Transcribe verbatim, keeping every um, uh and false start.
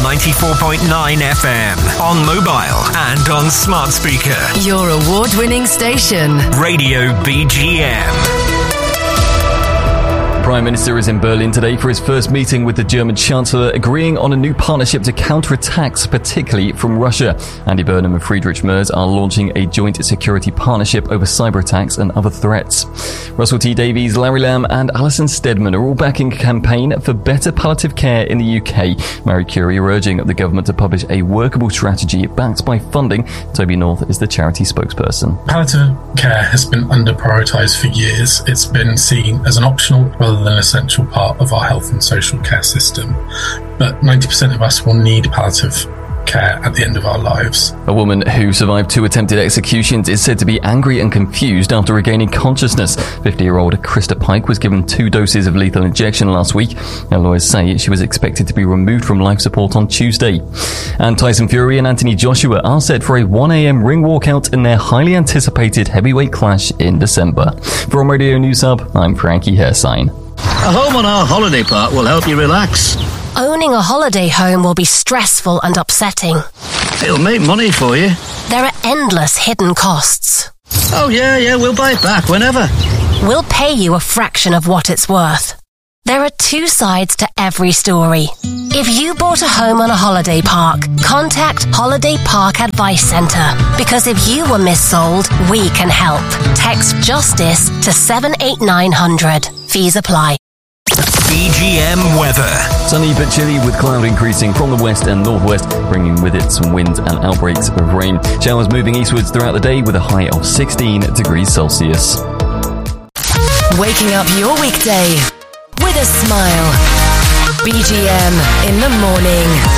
ninety-four point nine F M, on mobile and on smart speaker. Your award-winning station. Radio B G M. Prime Minister is in Berlin today for his first meeting with the German Chancellor, agreeing on a new partnership to counter attacks, particularly from Russia. Andy Burnham and Friedrich Merz are launching a joint security partnership over cyber attacks and other threats. Russell T Davies, Larry Lamb and Alison Steadman are all backing a campaign for better palliative care in the U K. Marie Curie are urging the government to publish a workable strategy backed by funding. Toby North is the charity spokesperson. Palliative care has been under-prioritised for years. It's been seen as an optional rather than an essential part of our health and social care system. But ninety percent of us will need palliative care at the end of our lives. A woman who survived two attempted executions is said to be angry and confused after regaining consciousness. fifty-year-old Krista Pike was given two doses of lethal injection last week. Her lawyers say she was expected to be removed from life support on Tuesday. And Tyson Fury and Anthony Joshua are set for a one a.m. ring walkout in their highly anticipated heavyweight clash in December. From Radio News Hub, I'm Frankie Hersign. A home on our holiday park will help you relax. Owning a holiday home will be stressful and upsetting. It'll make money for you. There are endless hidden costs. Oh yeah, yeah, we'll buy it back whenever. We'll pay you a fraction of what it's worth. There are two sides to every story. If you bought a home on a holiday park, contact Holiday Park Advice Centre, because if you were missold, we can help. Text JUSTICE to seven eight nine hundred. Fees apply. B G M weather. Sunny but chilly with cloud increasing from the west and northwest, bringing with it some wind and outbreaks of rain. Showers moving eastwards throughout the day with a high of sixteen degrees Celsius. Waking up your weekday with a smile. B G M in the morning.